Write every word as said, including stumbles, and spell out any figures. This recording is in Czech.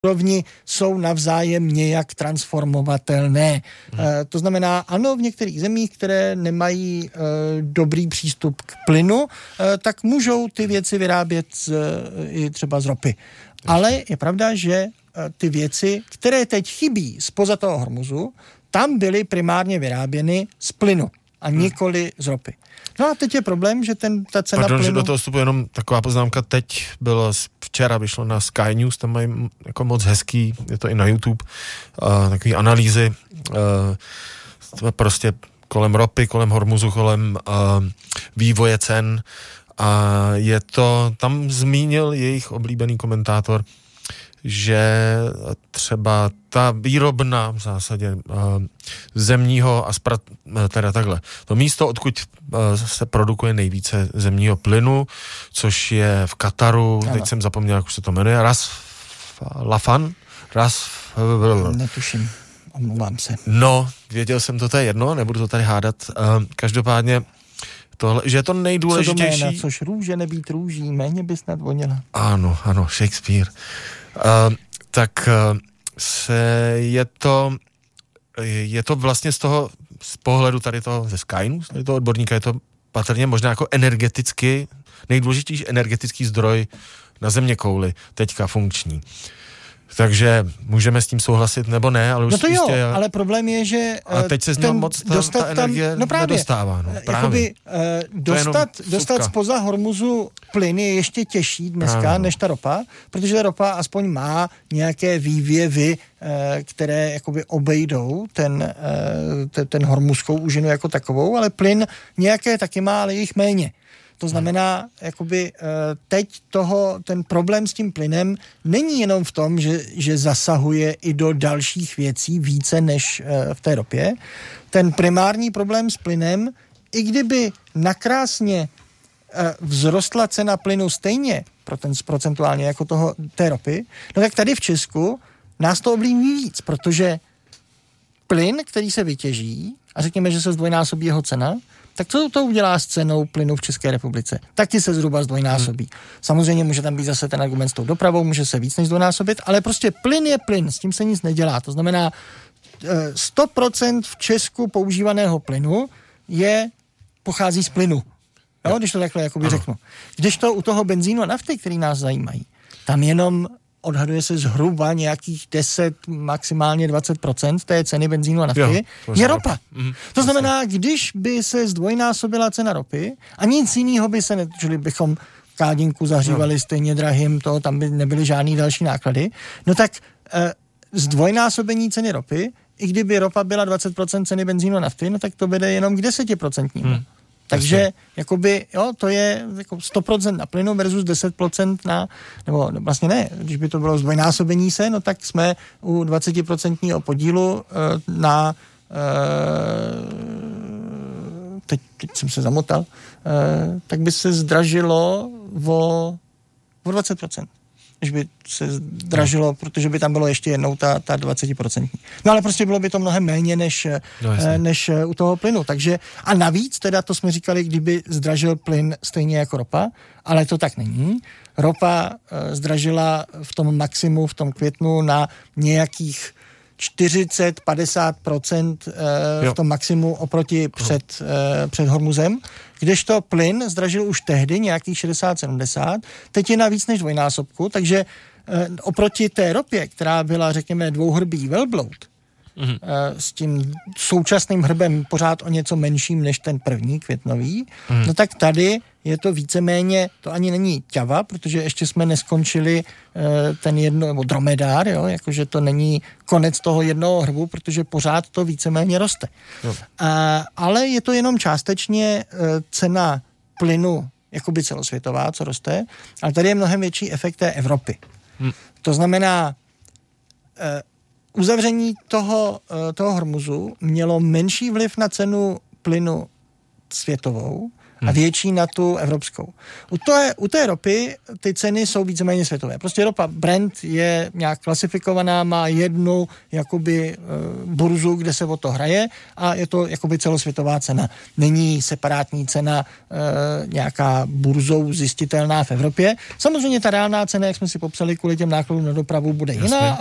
úrovni jsou navzájem nějak transformovatelné. Hmm. E, to znamená, ano, v některých zemích, které nemají e, dobrý přístup k plynu, e, tak můžou ty věci vyrábět z, i třeba z ropy. Ale je pravda, že e, ty věci, které teď chybí spoza toho Hormuzu, tam byly primárně vyráběny z plynu a nikoli z ropy. No a teď je problém, že ten, ta cena Pardon, plynu... že do toho vstupu jenom taková poznámka. Teď bylo, včera vyšlo na Sky News, tam mají jako moc hezký, je to i na YouTube, uh, takový analýzy, uh, prostě kolem ropy, kolem Hormuzu, kolem uh, vývoje cen a je to, tam zmínil jejich oblíbený komentátor, že třeba ta výrobna v zásadě uh, zemního a sprat, uh, teda takhle, to místo, odkud uh, se produkuje nejvíce zemního plynu, což je v Kataru, ano. Teď jsem zapomněl, jak už se to jmenuje, Ras Lafan? Ras... Netuším, omlouvám se. No, věděl jsem to, to je jedno, nebudu to tady hádat. Uh, každopádně tohle, že je to nejdůležitější... Co to jména, což růže nebýt růží, méně by snad voněla. Ano, ano, Shakespeare. Uh, tak uh, se je to je to vlastně z toho z pohledu tady toho ze Sky News, tady toho odborníka, je to patrně možná jako energeticky nejdůležitější energetický zdroj na zeměkouli, teďka funkční. Takže můžeme s tím souhlasit nebo ne, ale už no to jo, já... ale problém je, že a teď se z něho moc ta, ta energie tam, no právě, nedostává. No, právě. Jakoby, uh, dostat, dostat spoza Hormuzu plyn je ještě těžší dneska právě, než ta ropa, protože ta ropa aspoň má nějaké vývěvy, uh, které jakoby obejdou ten, uh, ten, ten hormuzskou úžinu jako takovou, ale plyn nějaké taky má, ale jich méně. To znamená, jakoby teď toho, ten problém s tím plynem není jenom v tom, že, že zasahuje i do dalších věcí více než v té ropě. Ten primární problém s plynem, i kdyby nakrásně vzrostla cena plynu stejně procentuálně jako toho, té ropy, no tak tady v Česku nás to ovlivní víc, protože plyn, který se vytěží, a řekněme, že se zdvojnásobí jeho cena, tak co to udělá s cenou plynu v České republice? Taky se zhruba zdvojnásobí. Hmm. Samozřejmě může tam být zase ten argument s tou dopravou, může se víc než zdvojnásobit, ale prostě plyn je plyn, s tím se nic nedělá. To znamená, sto procent v Česku používaného plynu je, pochází z plynu. Jo, když to takhle jakoby řeknu. Když to u toho benzínu a nafty, který nás zajímají, tam jenom odhaduje se zhruba nějakých deset, maximálně dvacet procent té ceny benzínu a nafty, jo, je ropa. Mm, to znamená, když by se zdvojnásobila cena ropy a nic jiného by se netočili, bychom kádinku zahřívali no. stejně drahým, to, tam by nebyly žádný další náklady, no tak e, zdvojnásobení ceny ropy, i kdyby ropa byla dvacet procent ceny benzínu a nafty, no tak to vede jenom k deset procent. Hmm. Takže jakoby, jo, to je jako sto procent na plynu versus deset procent na, nebo vlastně ne, když by to bylo zdvojnásobení se, no tak jsme u dvacet procent podílu e, na e, teď, teď jsem se zamotal, e, tak by se zdražilo o, o dvacet procent. Když by se zdražilo, no. protože by tam bylo ještě jednou ta, ta dvacet procent. No ale prostě bylo by to mnohem méně než, no, než u toho plynu. Takže a navíc, teda to jsme říkali, kdyby zdražil plyn stejně jako ropa, ale to tak není. Ropa e, zdražila v tom maximu, v tom květnu na nějakých čtyřicet až padesát procent e, v tom maximu oproti před, e, před Hormuzem, kdežto plyn zdražil už tehdy nějakých šedesát sedmdesát, teď je na víc než dvojnásobku, takže e, oproti té ropě, která byla, řekněme, dvouhrbý velbloud, mm-hmm. e, s tím současným hrbem pořád o něco menším než ten první květnový, mm. no tak tady je to víceméně, to ani není ťava, protože ještě jsme neskončili e, ten jedno, nebo dromedár, jo, jakože to není konec toho jednoho hrbu, protože pořád to víceméně roste. A, ale je to jenom částečně e, cena plynu, jakoby celosvětová, co roste, ale tady je mnohem větší efekt té Evropy. Hmm. To znamená, e, uzavření toho, e, toho Hormuzu mělo menší vliv na cenu plynu světovou, a větší na tu evropskou. U té, u té ropy ty ceny jsou víceméně světové. Prostě ropa Brent je nějak klasifikovaná, má jednu jakoby burzu, kde se o to hraje a je to jakoby celosvětová cena. Není separátní cena e, nějaká burzou zjistitelná v Evropě. Samozřejmě ta reálná cena, jak jsme si popsali, kvůli těm nákladům na dopravu bude jiná,